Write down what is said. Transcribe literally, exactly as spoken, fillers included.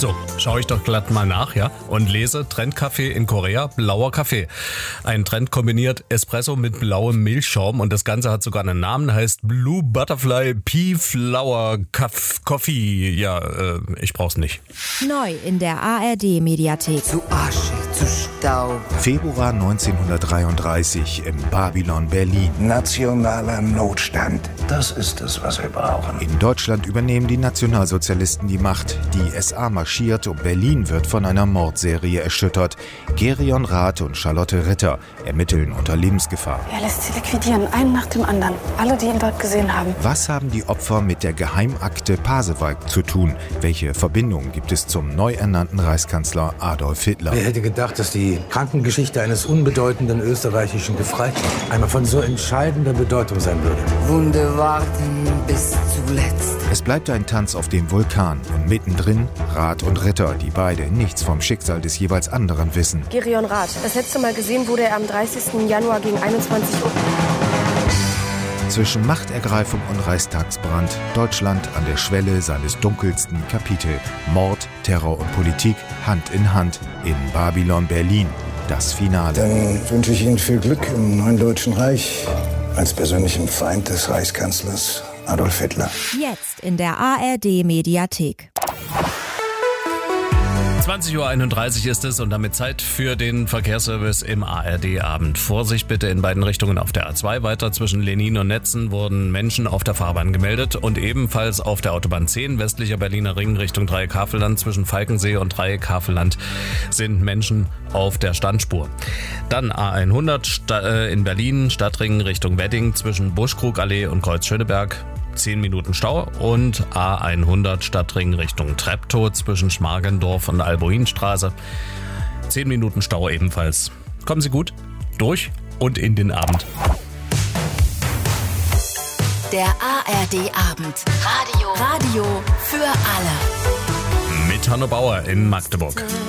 Also, schaue ich doch glatt mal nach, ja, und lese Trendkaffee in Korea, blauer Kaffee. Ein Trend kombiniert Espresso mit blauem Milchschaum und das Ganze hat sogar einen Namen, heißt Blue Butterfly Pea Flower Coffee. Ja, äh, ich brauch's nicht. Neu in der A R D-Mediathek. Zu Asche, zu Staub. Februar neunzehnhundertdreiunddreißig in Babylon, Berlin. Nationaler Notstand. Das ist es, was wir brauchen. In Deutschland übernehmen die Nationalsozialisten die Macht. Die S A marschiert und Berlin wird von einer Mordserie erschüttert. Gerion Rath und Charlotte Ritter ermitteln unter Lebensgefahr. Er lässt sie liquidieren, einen nach dem anderen. Alle, die ihn dort gesehen haben. Was haben die Opfer mit der Geheimakte Pasewalk zu tun? Welche Verbindungen gibt es zum neu ernannten Reichskanzler Adolf Hitler? Wer hätte gedacht, dass die Krankengeschichte eines unbedeutenden österreichischen Gefreiten einmal von so entscheidender Bedeutung sein würde? Wunde warten bis zuletzt. Es bleibt ein Tanz auf dem Vulkan und mittendrin Rath und Ritter, die beide nichts vom Schicksal des jeweils anderen wissen. Gerion Rath. Das letzte Mal gesehen wurde er am dreißigsten Januar gegen einundzwanzig Uhr. Zwischen Machtergreifung und Reichstagsbrand, Deutschland an der Schwelle seines dunkelsten Kapitel. Mord, Terror und Politik Hand in Hand in Babylon, Berlin. Das Finale. Dann wünsche ich Ihnen viel Glück im neuen Deutschen Reich als persönlichem Feind des Reichskanzlers Adolf Hitler. Jetzt in der A R D-Mediathek. zwanzig Uhr einunddreißig ist es und damit Zeit für den Verkehrsservice im A R D-Abend. Vorsicht bitte in beiden Richtungen auf der A zwei. Weiter zwischen Lenin und Netzen wurden Menschen auf der Fahrbahn gemeldet und ebenfalls auf der Autobahn zehn, westlicher Berliner Ring Richtung Dreieck-Havelland zwischen Falkensee und Dreieck-Havelland sind Menschen auf der Standspur. Dann A hundert in Berlin, Stadtring Richtung Wedding zwischen Buschkrugallee und Kreuz Schöneberg. zehn Minuten Stau und A hundert Stadtring Richtung Treptow zwischen Schmargendorf und Alboinstraße. zehn Minuten Stau ebenfalls. Kommen Sie gut durch und in den Abend. Der A R D-Abend. Radio. Radio für alle. Mit Hanno Bauer in Magdeburg.